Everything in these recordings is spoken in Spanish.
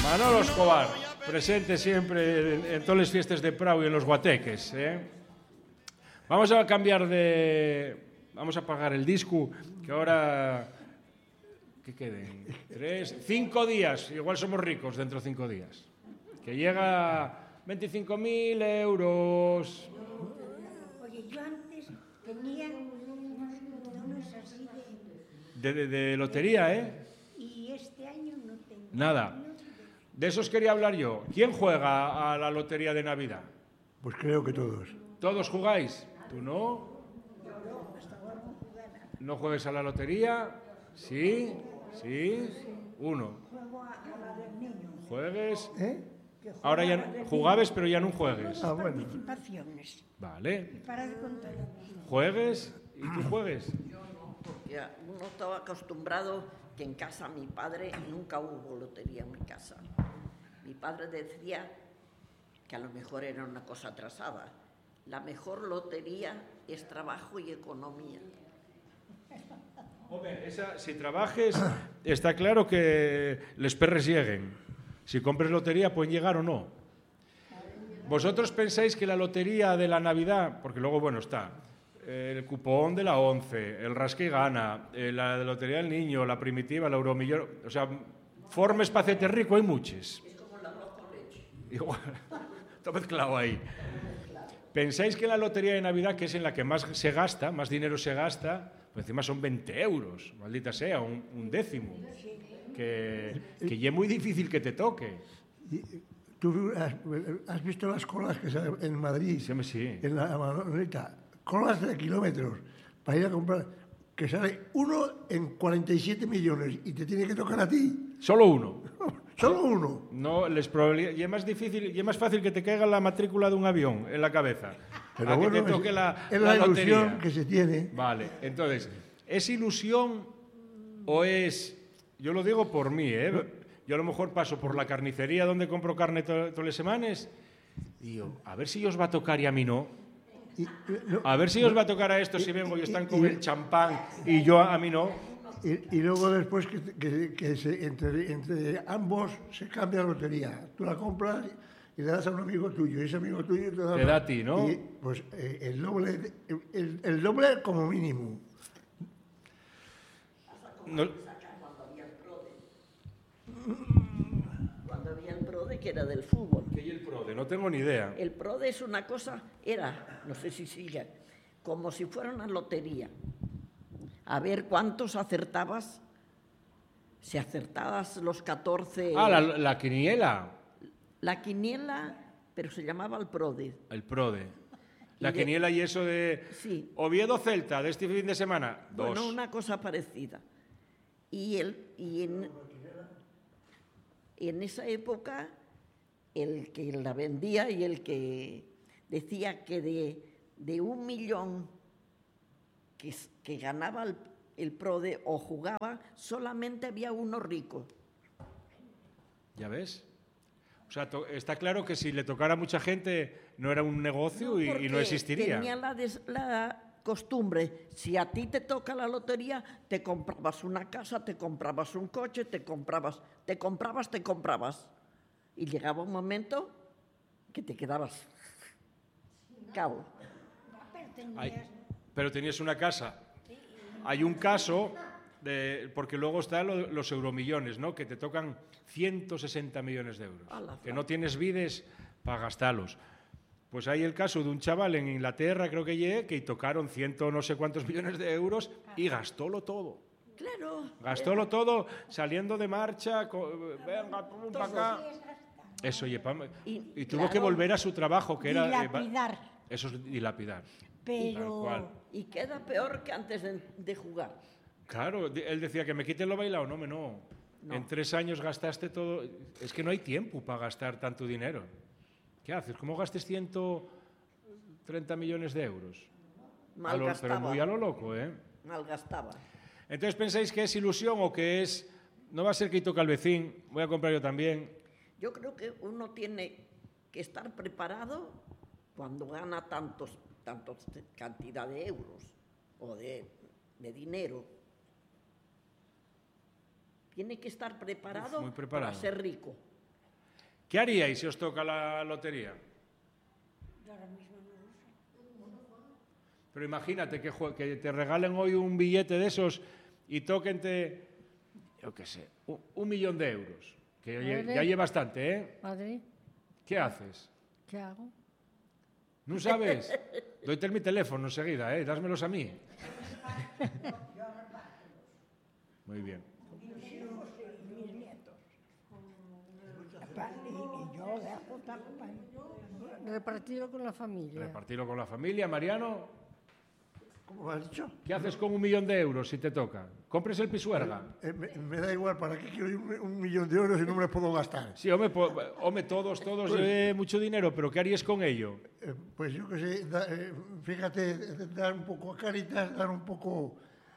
Manolo Escobar, presente siempre en todas las fiestas de Prau y en los guateques. Vamos a cambiar de... Vamos a apagar el disco, que ahora... ¿Qué queden? 5 días. Igual somos ricos dentro de 5 días. Que llega 25.000 euros. Oye, yo antes tenía unos así De lotería, ¿eh? Y este año no tengo. Nada. De esos quería hablar yo. ¿Quién juega a la lotería de Navidad? Pues creo que todos. ¿Todos jugáis? ¿Tú no? ¿No juegues a la lotería? ¿Sí? ¿Sí? Uno. Juego a la del niño. ¿Juegues? ¿Eh? Ahora ya jugabes, pero ya no juegues. Ah, bueno. Participaciones. Vale. Para de contar. ¿Juegues? ¿Y tú juegues? Ya, uno estaba acostumbrado que en casa mi padre nunca hubo lotería en mi casa. Mi padre decía que a lo mejor era una cosa atrasada. La mejor lotería es trabajo y economía. Hombre, si trabajes, está claro que les perres lleguen. Si compres lotería, pueden llegar o no. ¿Vosotros pensáis que la lotería de la Navidad, porque luego, bueno, está el cupón de la 11, el rasca y gana, la de lotería del niño, la primitiva, la euromillón, o sea, formes para hacerte rico hay muchas. Es como el arroz con leche. Igual, está mezclado ahí. ¿Pensáis que la lotería de Navidad, que es en la que más se gasta, más dinero se gasta, pues encima son 20 euros, maldita sea, un décimo, que ya es muy difícil que te toque? ¿Tú has visto las colas que salen en Madrid? Sí. En la Manolita. Colas de kilómetros para ir a comprar. Que sale uno en 47 millones y te tiene que tocar a ti. Solo uno. Solo uno. No, y es más difícil, y es más fácil que te caiga la matrícula de un avión en la cabeza. Pero a bueno, que te toque es la lotería. ilusión que se tiene. Vale, entonces, ¿es ilusión o es...? Yo lo digo por mí, ¿eh? Yo a lo mejor paso por la carnicería donde compro carne todas las semanas y digo, a ver si os va a tocar y a mí no. A ver si os va a tocar a estos si vengo y están con el champán y yo a mí no. Y luego después entre ambos se cambia la lotería. Tú la compras y le das a un amigo tuyo y ese amigo tuyo te da a ti, ¿no? Y, pues el doble como mínimo. No. Cuando había el PRODE, que era del fútbol. ¿Qué hay el PRODE? No tengo ni idea. El PRODE es una cosa, no sé si sigue, como si fuera una lotería. A ver cuántos acertabas, si acertabas los 14... Ah, la quiniela. La quiniela, pero se llamaba el PRODE. El PRODE. La quiniela y eso de... Sí. Oviedo-Celta, de este fin de semana. 2. Bueno, una cosa parecida. Y en esa época, el que la vendía y el que decía que de 1 millón que ganaba el PRODE o jugaba, solamente había uno rico. ¿Ya ves? O sea, está claro que si le tocara a mucha gente no era un negocio y no existiría. Tenía la costumbre, si a ti te toca la lotería, te comprabas una casa, te comprabas un coche, te comprabas. Y llegaba un momento que te quedabas cabo. Pero tenías una casa. Hay un caso, porque luego están los euromillones, ¿no? Que te tocan 160 millones de euros. Que no tienes vides para gastarlos. Pues hay el caso de un chaval en Inglaterra, creo que tocaron 100 no sé cuántos millones de euros y gastólo todo. Claro. Gastólo todo saliendo de marcha, venga, pum, para acá. Eso, y tuvo que volver a su trabajo, que era... Dilapidar. Eso es dilapidar. Pero... Y queda peor que antes de jugar. Claro, él decía que me quiten lo bailado. No. En 3 años gastaste todo. Es que no hay tiempo para gastar tanto dinero. ¿Qué haces? ¿Cómo gastes 130 millones de euros? Malgastaba. Pero muy a lo loco, ¿eh? Malgastaba. Entonces, ¿pensáis que es ilusión o que es... No va a ser que toca al vecino, voy a comprar yo también? Yo creo que uno tiene que estar preparado cuando gana tantos cantidad de euros o de dinero. Tiene que estar preparado, Muy preparado para ser rico. ¿Qué haríais si os toca la lotería? Yo ahora mismo no lo sé. Pero imagínate que te regalen hoy un billete de esos y toquente, yo qué sé, 1.000.000 de euros. Que ya lleva bastante, ¿eh? Madre, ¿Qué haces? ¿qué hago? ¿No sabes? Doyte mi teléfono enseguida, ¿eh? Dásmelos a mí. Muy bien. Y yo dejo también. Repartirlo con la familia. Repartirlo con la familia. Mariano, ¿Cómo me has dicho? ¿qué haces con 1.000.000 de euros si te toca? ¿Compres el pisuerga? Me da igual, ¿para qué quiero un millón de euros si no me los puedo gastar? Sí, hombre, todos, mucho dinero, pero ¿qué harías con ello? Pues yo qué sé, fíjate, dar un poco a Cáritas, dar un poco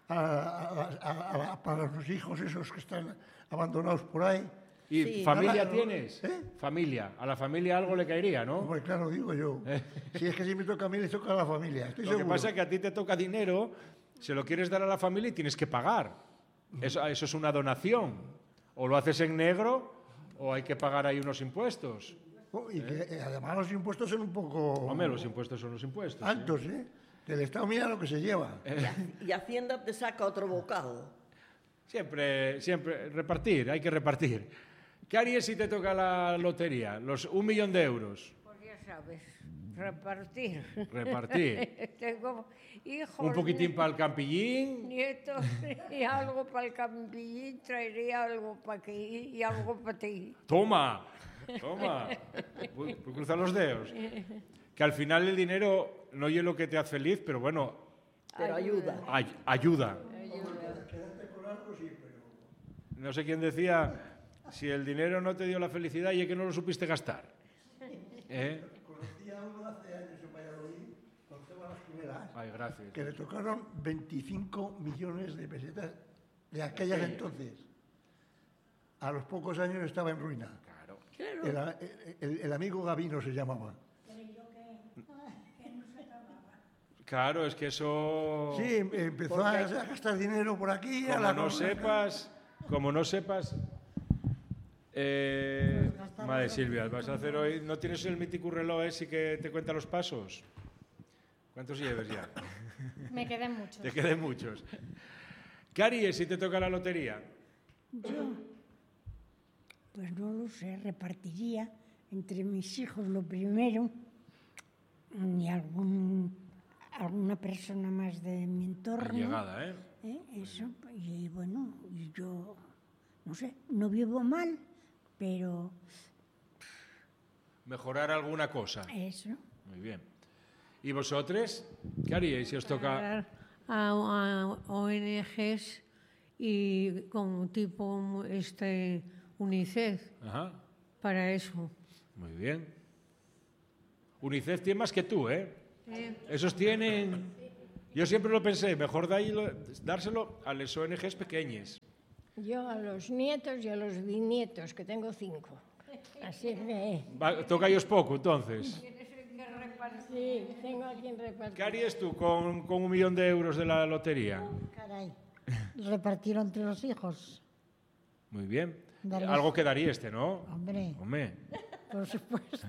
para los hijos esos que están abandonados por ahí. ¿Y Sí. familia Nada, tienes? ¿eh? Familia. A la familia algo le caería, ¿no? Pues claro, digo yo. Si es que si me toca a mí, les toca a la familia. Estoy Lo que seguro. pasa es que a ti te toca dinero, se lo quieres dar a la familia y tienes que pagar. Eso es una donación. O lo haces en negro o hay que pagar ahí unos impuestos. Y que además los impuestos son un poco Hombre, los impuestos son los impuestos. ¿sí? altos, ¿eh? Que el Estado mira lo que se lleva. Y Hacienda te saca otro bocado. Siempre repartir, hay que repartir. ¿Qué harías si te toca la lotería? Los 1.000.000 de euros. Pues ya sabes, repartir. Repartir. Tengo hijos, Un poquitín para el campillín. nietos y algo para el campillín, traería algo para aquí y algo para ti. Toma. Uy, pues cruza los dedos. Que al final el dinero no es lo que te hace feliz, pero bueno, Pero ayuda. ayuda. No sé quién decía, si el dinero no te dio la felicidad y es que no lo supiste gastar. ¿Eh? Conocí a uno hace años en Valladolid, con Esteban Esquivelas, Ay, gracias. que le tocaron 25 millones de pesetas de aquellas entonces. A los pocos años estaba en ruina. Claro. El amigo Gavino se llamaba. Claro, es que eso... Sí, empezó a gastar dinero por aquí. Como no sepas... Madre Silvia, vas a hacer hoy... ¿No tienes el mítico reloj ese que te cuenta los pasos? ¿Cuántos lleves ya? Me quedan muchos. Te queden muchos. ¿Qué harías si te toca la lotería? Yo, pues no lo sé, repartiría entre mis hijos lo primero y alguna persona más de mi entorno. Llegada, ¿eh? Eso, y bueno, y yo, no sé, no vivo mal, pero Mejorar alguna cosa. eso. Muy bien. ¿Y vosotros? ¿Qué haríais si os toca...? A ONGs y con tipo UNICEF Ajá. para eso. Muy bien. UNICEF tiene más que tú, ¿eh? Esos tienen... Yo siempre lo pensé, mejor dárselo a las ONGs pequeñas. Yo a los nietos y a los bisnietos, que tengo 5. Así que Toca ellos poco, entonces. sí, tengo a quien repartir. ¿Qué harías tú con 1.000.000 de euros de la lotería? Caray. Repartirlo entre los hijos. Muy bien. Darles- Algo quedaría ¿no? Hombre, Hombre, por supuesto.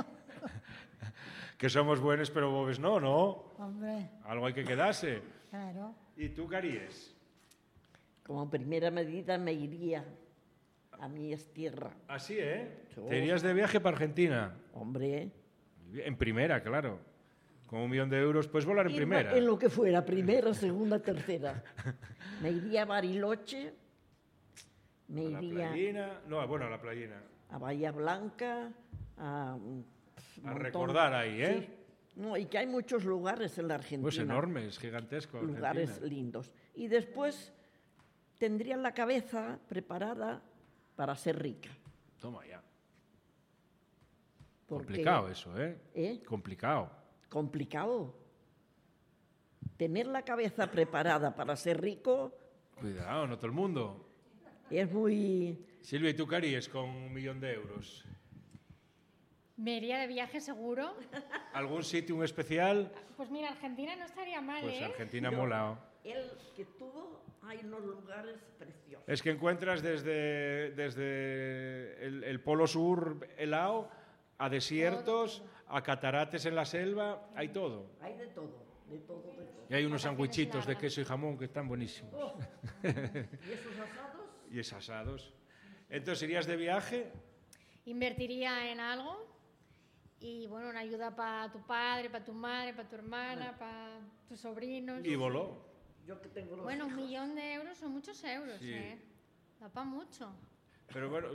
que somos buenos pero bobes no, ¿no? Hombre, Algo hay que quedarse. claro. ¿Y tú qué harías? Como primera medida me iría a mi tierra. Así, ¿eh? Sí. Te irías de viaje para Argentina. Hombre, Muy bien. En primera, claro. Con 1.000.000 de euros puedes volar en primera. en lo que fuera, primera, segunda, tercera. Me iría a Bariloche, me A la iría playina. No, bueno, a la playina. a Bahía Blanca, a... un A montón. recordar ahí, ¿eh? Sí. No, y que hay muchos lugares en la Argentina. Pues enormes, gigantescos. Lugares Argentina. lindos. Y después tendría la cabeza preparada para ser rica. Toma ya. Porque- Complicado eso, ¿eh? ¿Eh? Complicado. Complicado. Tener la cabeza preparada para ser rico Cuidado, no todo el mundo. es muy... Silvia, ¿y tú qué harías con 1.000.000 de euros? Me iría de viaje seguro. ¿Algún sitio en especial? Pues mira, Argentina no estaría mal, Pues ¿eh? Argentina mola. él que tuvo, hay unos lugares preciosos. Es que encuentras desde el Polo Sur helado a desiertos, a catarates en la selva, hay todo. Hay de todo, de todo, de todo. Y hay unos sandwichitos de queso y jamón que están buenísimos. ¿Y esos asados? Y es asados. Entonces, ¿irías de viaje? Invertiría en algo y, bueno, una ayuda para tu padre, para tu madre, para tu hermana, para tus sobrinos. Y voló. Yo que tengo los Bueno, hijos. 1.000.000 de euros son muchos euros, Sí. Da para mucho. Pero bueno,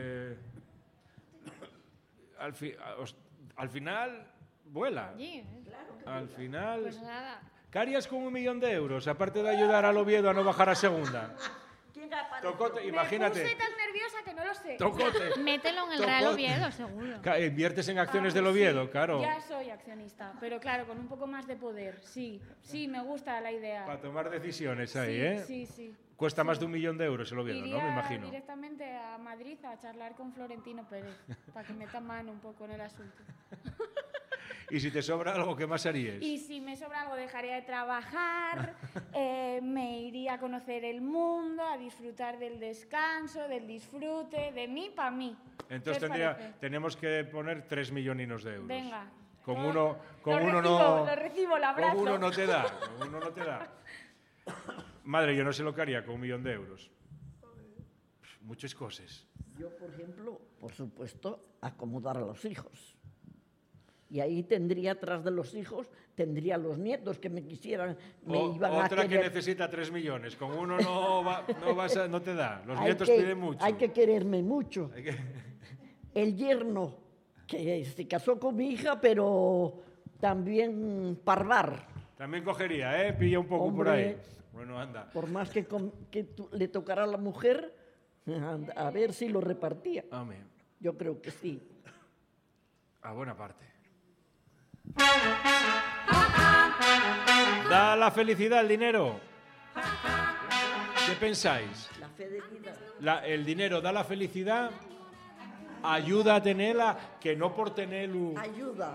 al final vuela. Allí, Al final... Pues nada. ¿Qué harías con 1.000.000 de euros, aparte de ayudar al Oviedo a no bajar a segunda? ¿Quién apareció? Tocote, Me imagínate. puse tan nerviosa que no lo sé. Tocote. Mételo en el Real Tocote. Oviedo, seguro. Inviertes en acciones del Sí, Oviedo, claro. Ya soy accionista, pero claro, con un poco más de poder. Sí, me gusta la idea. Para tomar decisiones ahí, sí, ¿eh? Sí, sí. Cuesta más de 1.000.000 de euros el Oviedo, Iría ¿no? Me imagino. directamente a Madrid a charlar con Florentino Pérez para que meta mano un poco en el asunto. Y si te sobra algo, ¿qué más harías? Y si me sobra algo, dejaría de trabajar, me iría a conocer el mundo, a disfrutar del descanso, del disfrute, de mí para mí. Entonces ¿Qué os parece? tenemos que poner 3 millones de euros. Venga. Con Lo- uno lo no... recibo, lo abrazo. Con uno no te da, con uno no te da. Madre, yo no sé lo que haría con 1.000.000 de euros. Muchas cosas. Yo, por ejemplo, por supuesto, acomodar a los hijos. Y ahí tendría, tras de los hijos, tendría los nietos que me quisieran, me iban a Otra que querer. necesita 3 millones. Con uno no te da. Los Hay nietos que- piden mucho. Hay que quererme mucho. Hay que- El yerno, que se casó con mi hija, pero también parvar. También cogería, ¿eh? Pilla un poco por Hombre. ahí. Bueno, anda. Por más que, le tocara a la mujer, a ver si lo repartía. Amén. Yo creo que sí. A buena parte. ¿Da la felicidad el dinero? ¿Qué pensáis? La fe de vida. ¿El dinero da la felicidad? ¿Ayuda a tenerla? Que no por tenerlo... Ayuda.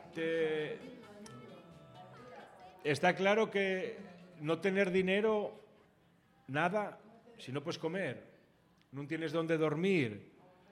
Está claro que no tener dinero, nada, si no puedes comer, no tienes dónde dormir,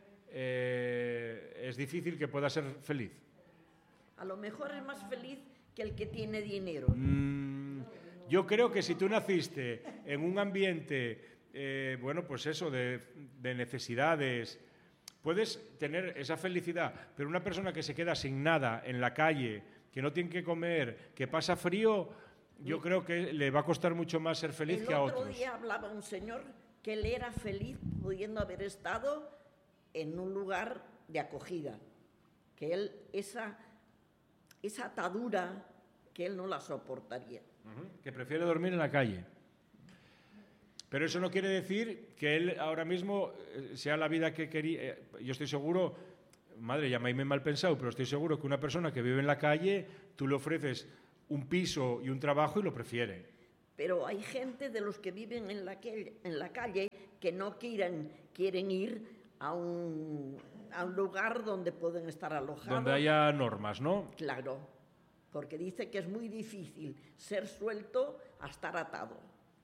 es difícil que puedas ser feliz. A lo mejor es más feliz que el que tiene dinero. Yo creo que si tú naciste en un ambiente, bueno, pues eso, de necesidades, puedes tener esa felicidad, pero una persona que se queda sin nada en la calle, que no tiene que comer, que pasa frío, yo creo que le va a costar mucho más ser feliz El que a otro otros. día hablaba un señor que él era feliz pudiendo haber estado en un lugar de acogida, que él esa atadura que él no la soportaría. Que prefiere dormir en la calle. Pero eso no quiere decir que él ahora mismo sea la vida que quería. Yo estoy seguro, madre, llamadme mal pensado, pero estoy seguro que una persona que vive en la calle, tú le ofreces un piso y un trabajo y lo prefiere. Pero hay gente de los que viven en la calle que no quieren ir a un lugar donde pueden estar alojados. Donde haya normas, ¿no? Claro, porque dice que es muy difícil ser suelto a estar atado.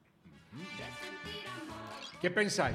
¿Qué pensáis?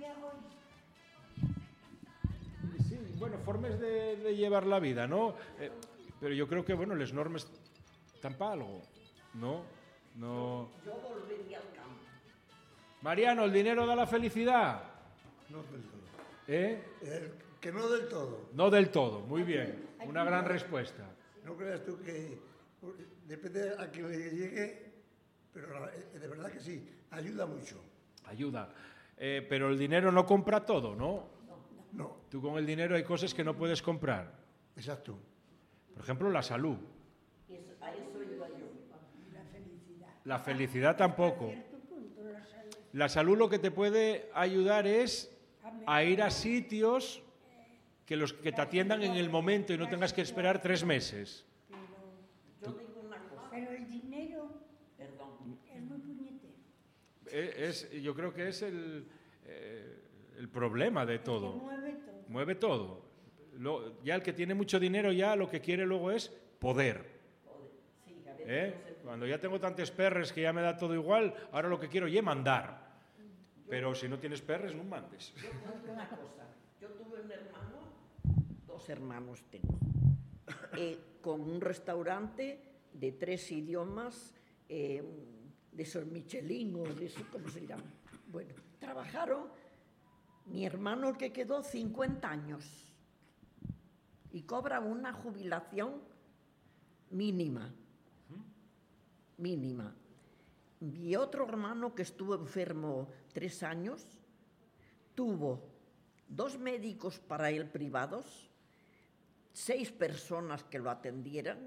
Sí, bueno, formas de llevar la vida, ¿no? Pero yo creo que, bueno, las normas están para algo, ¿no? No. Yo volvería al campo. Mariano, ¿el dinero da la felicidad? No del todo. ¿Eh? Que no del todo. No del todo, muy bien. Una gran respuesta. No creas tú que depende a quien le llegue, pero de verdad que sí, ayuda mucho. Ayuda. Pero el dinero no compra todo, ¿no? No, Tú con el dinero hay cosas que no puedes comprar. exacto. Por ejemplo, la salud. A eso iba yo. La felicidad tampoco. La salud lo que te puede ayudar es a ir a sitios que te atiendan en el momento y no tengas que esperar 3 meses. Yo digo una cosa, Pero el dinero perdón. es muy puñetero. Yo creo que es el problema de todo. Mueve todo. Mueve todo. Ya el que tiene mucho dinero ya lo que quiere luego es poder. Sí, a ver, ¿Eh? Cuando ya tengo tantos perres que ya me da todo igual, ahora lo que quiero es mandar. Pero si no tienes perres, no mandes. Yo cuento una cosa. Yo tuve un hermano, 2 hermanos tengo, con un restaurante de 3 idiomas, de esos Michelin o de eso, ¿cómo se llama? Bueno, trabajaron, mi hermano que quedó 50 años y cobra una jubilación mínima. Mínima. Mi otro hermano que estuvo enfermo 3 años, tuvo 2 médicos para él privados, 6 personas que lo atendieran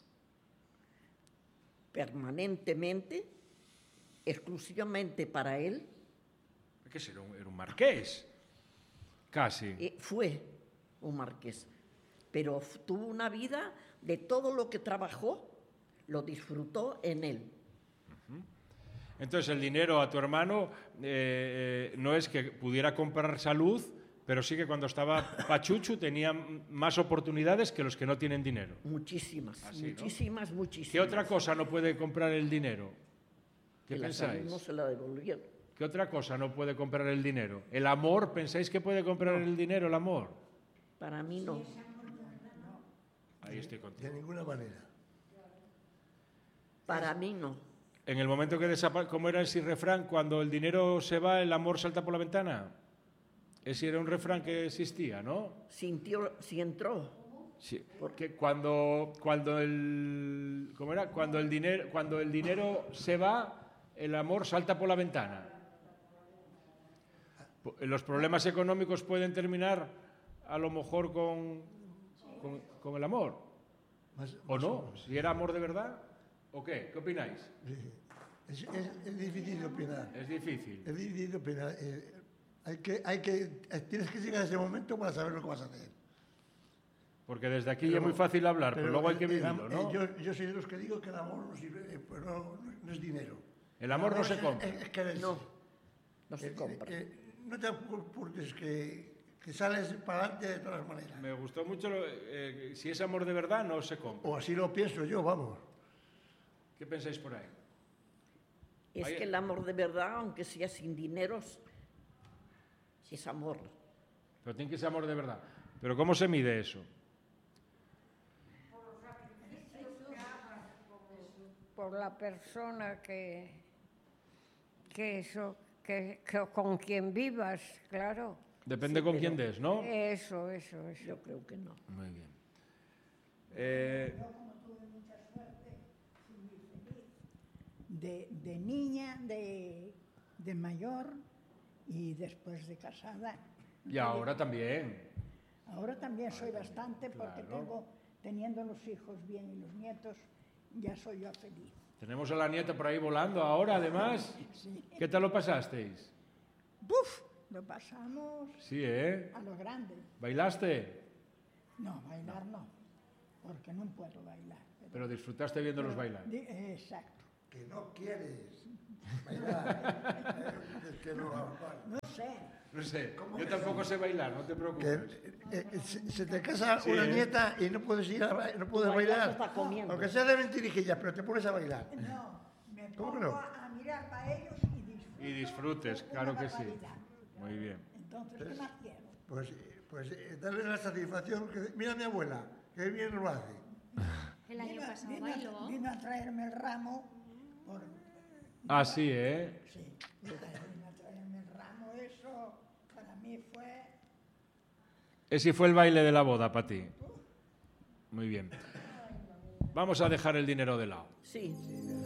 permanentemente, exclusivamente para él. ¿Qué será? Era un marqués. Casi. Fue un marqués, pero tuvo una vida de todo lo que trabajó, lo disfrutó en él. Entonces el dinero a tu hermano no es que pudiera comprar salud, pero sí que cuando estaba pachucho tenía más oportunidades que los que no tienen dinero. Muchísimas, Así, muchísimas, ¿no? muchísimas. ¿Qué otra cosa no puede comprar el dinero? ¿Qué Que la salud pensáis? no se la devolvieron. ¿Qué otra cosa no puede comprar el dinero? ¿El amor? ¿Pensáis que puede comprar el dinero, el amor? Para mí no. Ahí estoy contigo. De ninguna manera. Para mí no. En el momento que desaparece, ¿cómo era ese refrán? Cuando el dinero se va, el amor salta por la ventana. Ese era un refrán que existía, ¿no? Si entró. Sí, porque cuando el ¿cómo era? Cuando el dinero se va, el amor salta por la ventana. Los problemas económicos pueden terminar a lo mejor con el amor. ¿O no? Si era amor de verdad. ¿O qué? ¿Qué opináis? Es difícil de opinar. Es difícil. Es difícil de opinar. Tienes que llegar a ese momento para saber lo que vas a hacer. Porque desde aquí ya es muy fácil hablar, pero luego hay que vivirlo, ¿no? Yo soy de los que digo que el amor no sirve, pues no es dinero. El amor no se compra. Es que No se compra. No te apures, que sales para adelante de todas maneras. Me gustó mucho, si es amor de verdad, no se compra. O así lo pienso yo, vamos. ¿Qué pensáis por ahí? Es que el amor de verdad, aunque sea sin dineros, es amor. Pero tiene que ser amor de verdad. ¿Pero cómo se mide eso? Por la persona que con quien vivas, claro. Depende con quién des, ¿no? Eso. Yo creo que no. Muy bien. Yo, como tuve mucha suerte, fui muy feliz. De niña, de mayor y después de casada. Y ahora también. Ahora también soy bastante porque teniendo los hijos bien y los nietos, ya soy yo feliz. Tenemos a la nieta por ahí volando ahora, además. Sí. ¿Qué tal lo pasasteis? ¡Buf! Lo pasamos Sí, ¿eh? a lo grande. ¿Bailaste? No, bailar no, porque no puedo bailar. Pero disfrutaste viéndolos bailar. Exacto. Que no quieres bailar. Es que no. No sé. No sé, yo tampoco sé bailar, no te preocupes. Se te casa Sí, una ¿eh? nieta y no puedes no puedes Bailas bailar. hasta comiendo. Aunque sea de mentirijillas, pero te pones a bailar. No, me ¿Cómo que pongo no? a mirar para ellos y disfruto. Y disfrutes, una claro que sí. barbaridad. Muy bien. Entonces, ¿qué más quiero? Pues darle la satisfacción que mira a mi abuela, que bien lo hace. El año pasado bailó. Vino a traerme el ramo por... Ah, sí, ¿eh? Sí, vino a traerme el ramo, eso para mí fue... Ese fue el baile de la boda para ti. Muy bien. Vamos a dejar el dinero de lado. Sí.